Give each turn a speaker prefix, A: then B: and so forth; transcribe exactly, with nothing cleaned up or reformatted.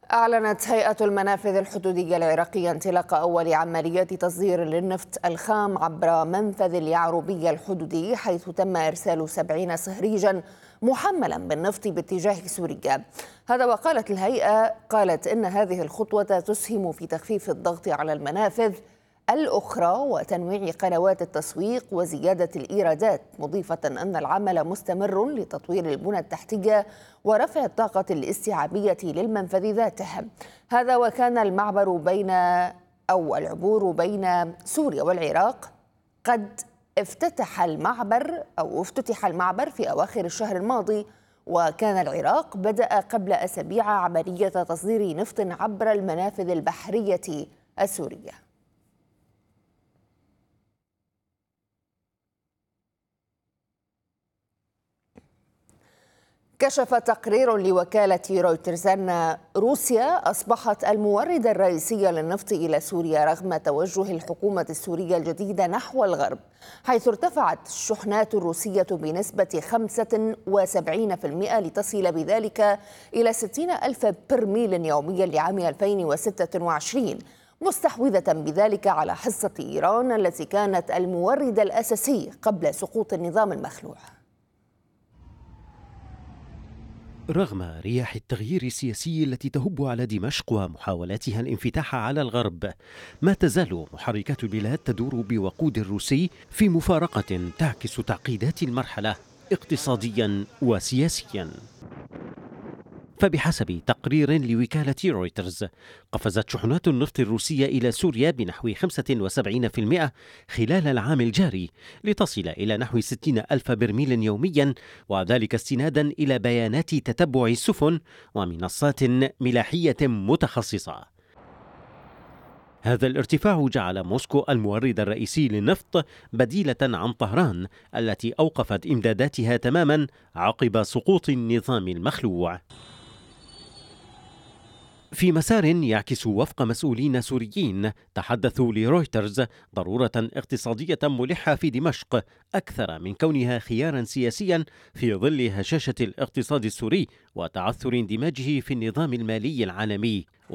A: أعلنت هيئة المنافذ الحدودية العراقية انطلاق أول عمليات تصدير للنفط الخام عبر منفذ اليعربية الحدودي، حيث تم إرسال سبعين صهريجا محملا بالنفط باتجاه سوريا. هذا وقالت الهيئة قالت إن هذه الخطوة تسهم في تخفيف الضغط على المنافذ الأخرى وتنويع قنوات التسويق وزيادة الإيرادات، مضيفة أن العمل مستمر لتطوير البنى التحتية ورفع الطاقة الاستيعابية للمنفذ ذاته. هذا وكان المعبر بين أو العبور بين سوريا والعراق قد افتتح المعبر أو افتتح المعبر في أواخر الشهر الماضي، وكان العراق بدأ قبل أسابيع عملية تصدير نفط عبر المنافذ البحرية السورية. كشف تقرير لوكالة رويترز أن روسيا أصبحت المورد الرئيسي للنفط إلى سوريا رغم توجه الحكومة السورية الجديدة نحو الغرب، حيث ارتفعت الشحنات الروسية بنسبة خمسة وسبعين بالمئة لتصل بذلك إلى ستين ألف برميل يوميا لعام ألفين وستة وعشرين، مستحوذة بذلك على حصة إيران التي كانت المورد الأساسي قبل سقوط النظام المخلوع.
B: رغم رياح التغيير السياسي التي تهب على دمشق ومحاولاتها الانفتاح على الغرب، ما تزال محركات البلاد تدور بوقود الروسي في مفارقة تعكس تعقيدات المرحلة اقتصاديا وسياسيا. فبحسب تقرير لوكالة رويترز، قفزت شحنات النفط الروسية إلى سوريا بنحو خمسة وسبعين بالمئة خلال العام الجاري لتصل إلى نحو ستين ألف برميل يوميا، وذلك استنادا إلى بيانات تتبع السفن ومنصات ملاحية متخصصة. هذا الارتفاع جعل موسكو المورد الرئيسي للنفط بديلة عن طهران التي أوقفت إمداداتها تماما عقب سقوط النظام المخلوع. في مسار يعكس وفق مسؤولين سوريين تحدثوا لرويترز ضرورة اقتصادية ملحة في دمشق أكثر من كونها خيارا سياسيا في ظل هشاشة الاقتصاد السوري وتعثر اندماجه في النظام المالي العالمي.